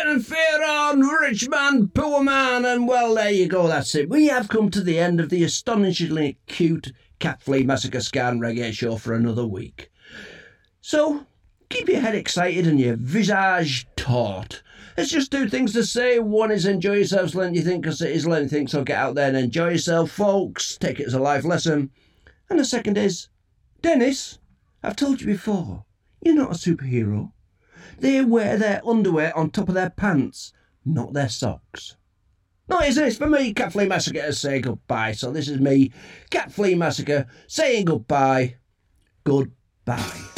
and fear on, rich man, poor man, and well, there you go, that's it. We have come to the end of the astonishingly cute Cat Flea Massacre Ska and Reggae show for another week. So, keep your head excited and your visage taut. Let's just do things to say. One is enjoy yourselves, learn you think, because it is learning things, so get out there and enjoy yourself, folks. Take it as a life lesson. And the second is, Dennis, I've told you before, you're not a superhero. They wear their underwear on top of their pants, not their socks. No, it's this for me, Cat Flea Massacre, to say goodbye. So this is me, Cat Flea Massacre, saying goodbye. Goodbye.